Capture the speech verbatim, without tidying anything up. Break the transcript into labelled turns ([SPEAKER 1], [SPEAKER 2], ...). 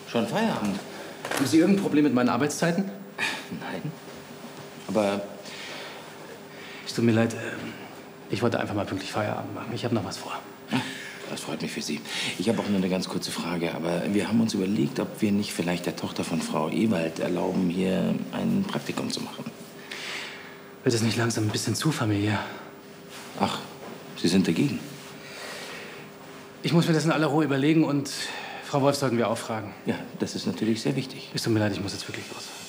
[SPEAKER 1] Schon Feierabend?
[SPEAKER 2] Haben Sie irgendein Problem mit meinen Arbeitszeiten?
[SPEAKER 1] Nein. Aber
[SPEAKER 2] es tut mir leid, ich wollte einfach mal pünktlich Feierabend machen. Ich habe noch was vor.
[SPEAKER 1] Das freut mich für Sie. Ich habe auch nur eine ganz kurze Frage. Aber wir haben uns überlegt, ob wir nicht vielleicht der Tochter von Frau Ewald erlauben, hier ein Praktikum zu machen.
[SPEAKER 2] Wird es nicht langsam ein bisschen zu familiär?
[SPEAKER 1] Ach, Sie sind dagegen?
[SPEAKER 2] Ich muss mir das in aller Ruhe überlegen und Frau Wolf sollten wir auch fragen.
[SPEAKER 1] Ja, das ist natürlich sehr wichtig.
[SPEAKER 2] Es tut mir leid, ich muss jetzt wirklich los.